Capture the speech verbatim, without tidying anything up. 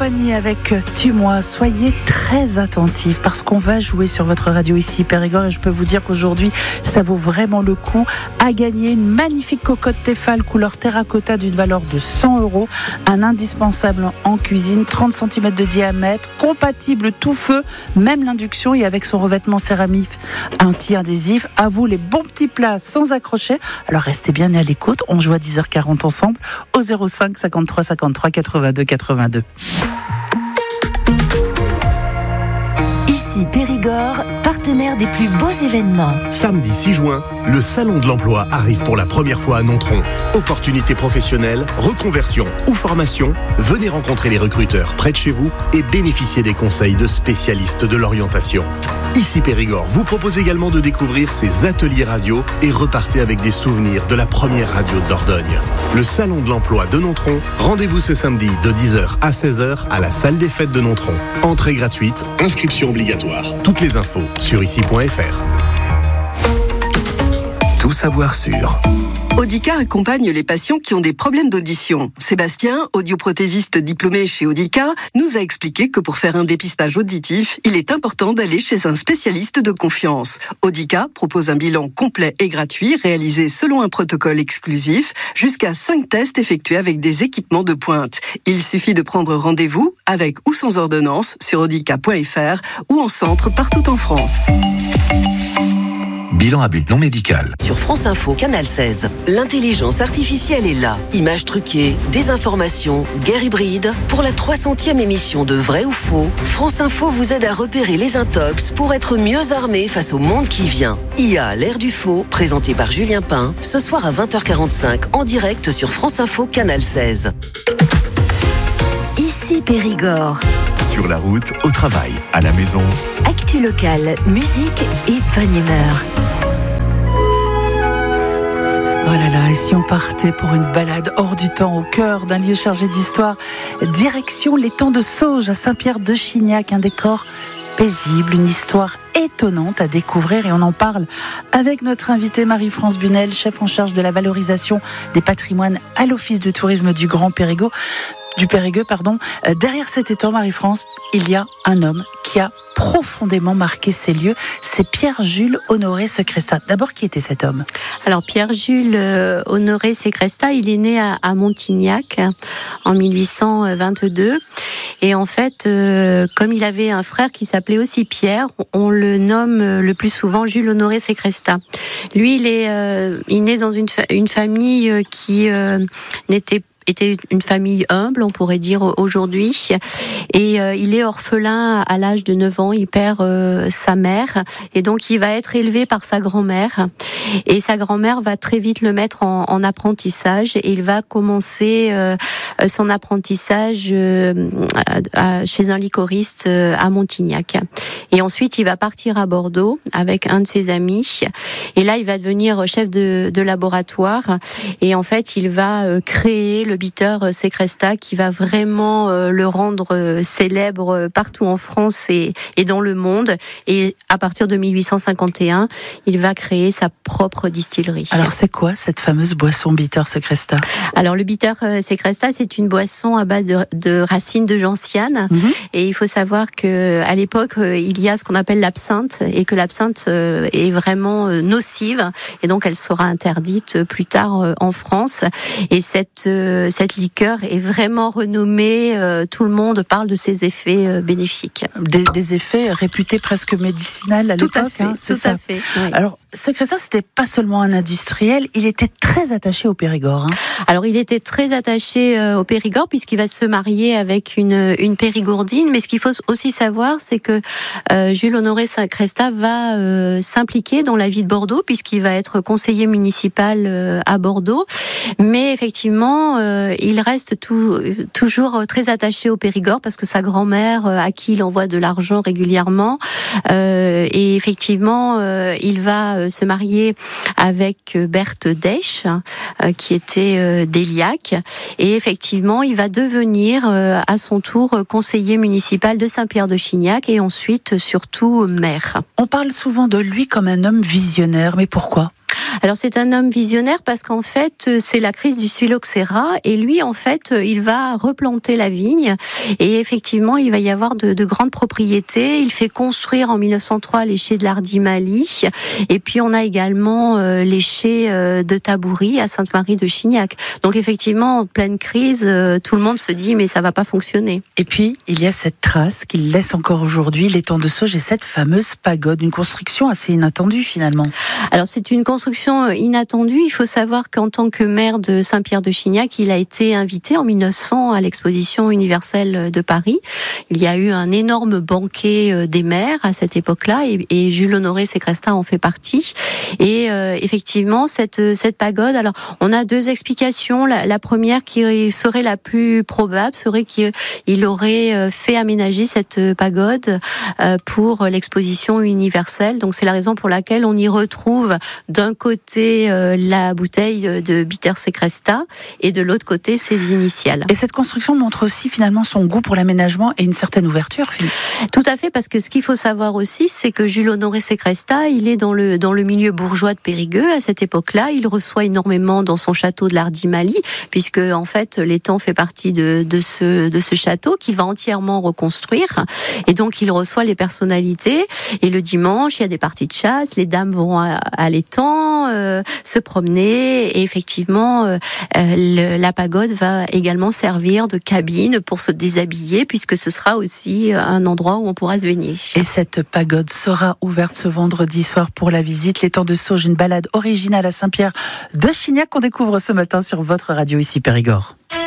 compagnie avec Tue-moi. Soyez très attentifs parce qu'on va jouer sur votre radio ici Périgord et je peux vous dire qu'aujourd'hui ça vaut vraiment le coup à gagner une magnifique cocotte Tefal couleur terracotta d'une valeur de cent euros, un indispensable en cuisine, trente centimètres de diamètre, compatible tout feu, même l'induction et avec son revêtement céramique anti-adhésif. À vous les bons petits plats sans accrocher. Alors restez bien à l'écoute, on joue à dix heures quarante ensemble au zéro cinq cinquante-trois cinquante-trois quatre-vingt-deux quatre-vingt-deux. Ici Périgord, partenaire des plus beaux événements. Samedi six juin, le Salon de l'Emploi arrive pour la première fois à Nontron. Opportunités professionnelles, reconversion ou formation, venez rencontrer les recruteurs près de chez vous et bénéficiez des conseils de spécialistes de l'orientation. Ici Périgord vous propose également de découvrir ses ateliers radio et repartez avec des souvenirs de la première radio de Dordogne. Le Salon de l'Emploi de Nontron, rendez-vous ce samedi de dix heures à seize heures à la salle des fêtes de Nontron. Entrée gratuite, inscription obligatoire. Toutes les infos sur ici point f r. Tout savoir sur Audica accompagne les patients qui ont des problèmes d'audition. Sébastien, audioprothésiste diplômé chez Audica, nous a expliqué que pour faire un dépistage auditif, il est important d'aller chez un spécialiste de confiance. Audica propose un bilan complet et gratuit, réalisé selon un protocole exclusif, jusqu'à cinq tests effectués avec des équipements de pointe. Il suffit de prendre rendez-vous, avec ou sans ordonnance, sur audica point f r ou en centre partout en France. Bilan à but non médical. Sur France Info, Canal seize, l'intelligence artificielle est là. Images truquées, désinformation, guerre hybride. Pour la trois centième émission de Vrai ou Faux, France Info vous aide à repérer les intox pour être mieux armé face au monde qui vient. I A, l'ère du faux, présenté par Julien Pain, ce soir à vingt heures quarante-cinq, en direct sur France Info, Canal seize. Ici Périgord. Sur la route, au travail, à la maison. Actu locale, musique et bonne humeur. Oh là là, et si on partait pour une balade hors du temps, au cœur d'un lieu chargé d'histoire, direction l'étang de Sauges à Saint-Pierre-de-Chignac, un décor paisible, une histoire étonnante à découvrir et on en parle avec notre invitée Marie-France Bunel, chef en charge de la valorisation des patrimoines à l'Office de tourisme du Grand Périgord. Du Périgueux, pardon. Euh, derrière cet étang, Marie-France, il y a un homme qui a profondément marqué ces lieux. C'est Pierre-Jules Honoré Secresta. D'abord, qui était cet homme ? Alors, Pierre-Jules euh, Honoré Secresta, il est né à, à Montignac en mille huit cent vingt-deux. Et en fait, euh, comme il avait un frère qui s'appelait aussi Pierre, on le nomme le plus souvent Jules Honoré Secresta. Lui, il est, euh, il est né dans une, fa- une famille qui euh, n'était était une famille humble, on pourrait dire aujourd'hui, et euh, il est orphelin à l'âge de neuf ans, il perd euh, sa mère, et donc il va être élevé par sa grand-mère, et sa grand-mère va très vite le mettre en, en apprentissage, et il va commencer euh, son apprentissage euh, à, à, chez un liquoriste euh, à Montignac, et ensuite il va partir à Bordeaux avec un de ses amis, et là il va devenir chef de, de laboratoire, et en fait il va euh, créer le bitter Secresta qui va vraiment euh, le rendre euh, célèbre partout en France et, et dans le monde. Et à partir de mille huit cent cinquante et un, il va créer sa propre distillerie. Alors c'est quoi cette fameuse boisson bitter Secresta ? Alors le bitter Secresta, c'est une boisson à base de, de racines de gentiane. Mm-hmm. Et il faut savoir que à l'époque, il y a ce qu'on appelle l'absinthe et que l'absinthe est vraiment nocive et donc elle sera interdite plus tard en France. Et cette cette liqueur est vraiment renommée. Euh, tout le monde parle de ses effets euh, bénéfiques. Des, des effets réputés presque médicinaux à tout l'époque. À fait, hein, c'est tout ça. à fait. Oui. Alors, Secresta, c'était pas seulement un industriel, il était très attaché au Périgord. Hein. Alors, il était très attaché euh, au Périgord puisqu'il va se marier avec une, une Périgourdine. Mais ce qu'il faut aussi savoir, c'est que euh, Jules Honoré Secresta va euh, s'impliquer dans la vie de Bordeaux puisqu'il va être conseiller municipal euh, à Bordeaux. Mais effectivement, euh, il reste tout, toujours très attaché au Périgord parce que sa grand-mère, euh, à qui il envoie de l'argent régulièrement, euh, et effectivement, euh, il va se marier avec Berthe Desch, euh, qui était euh, d'Eliac, et effectivement, il va devenir euh, à son tour conseiller municipal de Saint-Pierre-de-Chignac et ensuite surtout maire. On parle souvent de lui comme un homme visionnaire, mais pourquoi ? Alors c'est un homme visionnaire parce qu'en fait c'est la crise du phylloxéra et lui en fait il va replanter la vigne et effectivement il va y avoir de, de grandes propriétés. Il fait construire en mille neuf cent trois les chais de l'Ardimali et puis on a également euh, les chais euh, de Tabourie à Sainte-Marie de Chignac. Donc effectivement en pleine crise euh, tout le monde se dit mais ça va pas fonctionner. Et puis il y a cette trace qu'il laisse encore aujourd'hui, l'étang de Sauge et cette fameuse pagode, une construction assez inattendue finalement. Alors c'est une construction inattendue. Il faut savoir qu'en tant que maire de Saint-Pierre de Chignac, il a été invité en mille neuf cents à l'exposition universelle de Paris. Il y a eu un énorme banquet des maires à cette époque-là et, et Jules Honoré Sécrestat en fait partie. Et euh, effectivement, cette, cette pagode, alors on a deux explications. La, la première qui serait la plus probable serait qu'il aurait fait aménager cette pagode pour l'exposition universelle. Donc c'est la raison pour laquelle on y retrouve d'un côté euh, la bouteille de Bitter Sécrestat et de l'autre côté ses initiales. Et cette construction montre aussi finalement son goût pour l'aménagement et une certaine ouverture, Philippe. Tout à fait, parce que ce qu'il faut savoir aussi, c'est que Jules Honoré Sécrestat, il est dans le dans le milieu bourgeois de Périgueux à cette époque-là. Il reçoit énormément dans son château de l'Ardimali, puisque en fait l'étang fait partie de de ce de ce château qu'il va entièrement reconstruire. Et donc il reçoit les personnalités. Et le dimanche, il y a des parties de chasse. Les dames vont à, à l'étang euh, se promener. Et effectivement, euh, le, la pagode va également servir de cabine pour se déshabiller, puisque ce sera aussi un endroit où on pourra se baigner. Et cette pagode sera ouverte ce vendredi soir pour la visite. L'étang de Sauge, une balade originale à Saint-Pierre de Chignac qu'on découvre ce matin sur votre radio ici Périgord.